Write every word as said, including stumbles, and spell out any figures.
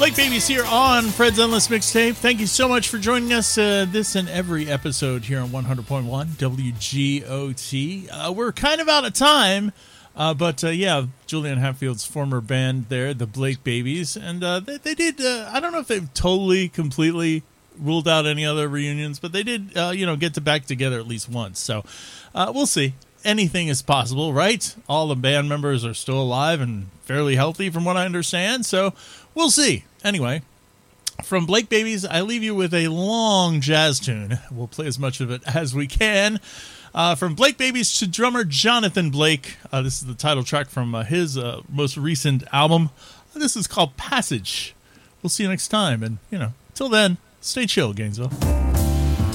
Blake Babies here on Fred's Endless Mixtape. Thank you so much for joining us uh, this and every episode here on one hundred point one W G O T. Uh, we're kind of out of time, uh, but uh, yeah, Julian Hatfield's former band there, the Blake Babies, and uh, they, they did, uh, I don't know if they've totally, completely ruled out any other reunions, but they did, uh, you know, get to back together at least once. So uh, we'll see. Anything is possible, right? All the band members are still alive and fairly healthy from what I understand, so we'll see. Anyway, from Blake Babies, I leave you with a long jazz tune. We'll play as much of it as we can. Uh, from Blake Babies to drummer Jonathan Blake. Uh, this is the title track from uh, his uh, most recent album. This is called Passage. We'll see you next time, and, you know, till then, stay chill, Gainesville.